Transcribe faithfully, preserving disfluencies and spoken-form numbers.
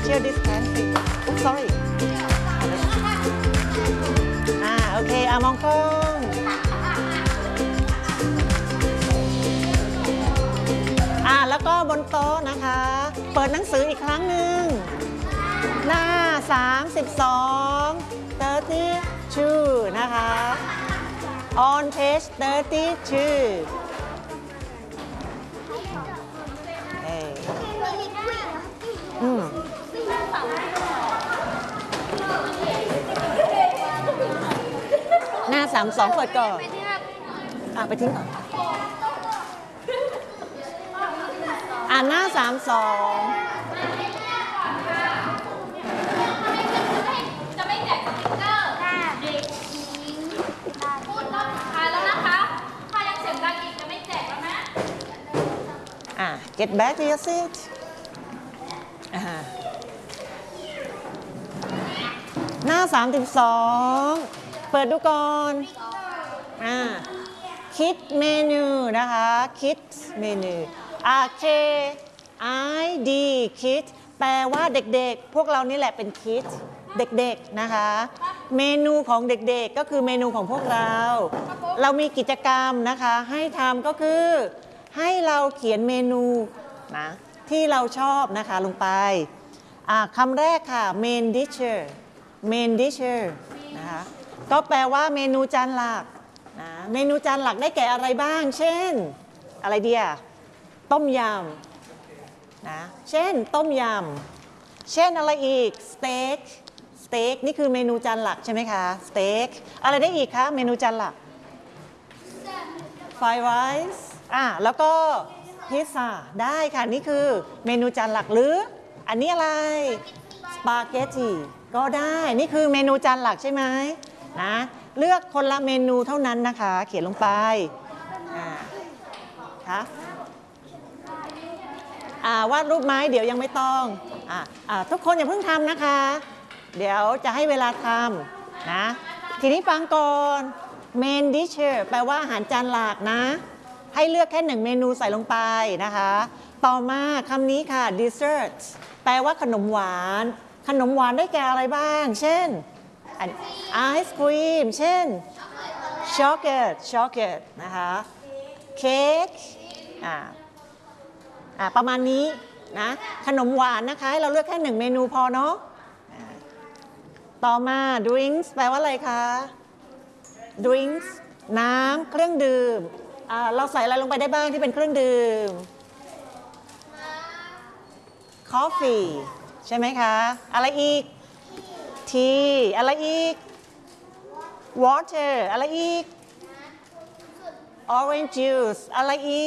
special this country oops sorry อ่าโอเคอ่ะมองกล้องอ่าแล้วก็บนโต๊ะนะคะเปิดหนังสืออีกครั้งหนึ่งหน้าสามสิบสองสามสิบสองนะคะ on page สามสิบสองอืมหน้าสามสองเปิดก่อนอ่ะไปทิ้งก่อนอ่านหน้าสามสองจะไม่แจกสติ๊กเกอร์เด็กหญิงพูดรอบสุดท้ายแล้วนะคะถ้ายังเสียงดังอีกจะไม่แจกแล้วนะอ่ะ get back to your seat อ่าหน้าสามสิบสองเปิดดูก่อนอ่า Kids menu นะคะ Kids menu อ่า K I D Kids แปลว่าเด็กๆพวกเรานี่แหละเป็น Kids เด็กๆนะคะเมนูของเด็กๆก็คือเมนูของพวกเราเรามีกิจกรรมนะคะให้ทำก็คือให้เราเขียนเมนูนะที่เราชอบนะคะลงไปอ่าคำแรกค่ะ main dishes main dishes นะคะก็แปลว่าเมนูจานหลักนะเมนูจานหลักได้แก่อะไรบ้างเช่นอะไรเดียต้มยำนะเช่นต้มยำเช่นอะไรอีกสเต็กสเต็กนี่คือเมนูจานหลักใช่ไหมคะสเต็กอะไรได้อีกคะเมนูจานหลักไฟไรซ์อ่ะแล้วก็พิซซ่าได้ค่ะนี่คือเมนูจานหลักหรืออันนี้อะไรสปาเกตตีก็ได้นี่คือเมนูจานหลักใช่ไหมนะเลือกคนละเมนูเท่านั้นนะคะเขียนลงไปอ่าค่ะอ่าวาดรูปไม้เดี๋ยวยังไม่ต้องอ่าอ่าทุกคนอย่าเพิ่งทำนะคะเดี๋ยวจะให้เวลาทำนะทีนี้ฟังก่อน main dish แปลว่าอาหารจานหลักนะให้เลือกแค่หนึ่งเมนูใส่ลงไปนะคะต่อมาคำนี้ค่ะ dessert แปลว่าขนมหวานขนมหวานได้แก่อะไรบ้างเช่นไอศครีมเช่นช็อกโกแลตช็อกโกแลตนะคะเค้กอ่าอ่าประมาณนี้นะขนมหวานนะคะให้เราเลือกแค่หนึ่งเมนูพอเนาะต่อมา drinks แปลว่าอะไรคะ drinks น้ำเครื่องดื่มอ่าเราใส่อะไรลงไปได้บ้างที่เป็นเครื่องดื่ม coffee ใช่ไหมคะอะไรอีก tea อะไรอีก water อะไรอีก orange juice อะไรอีก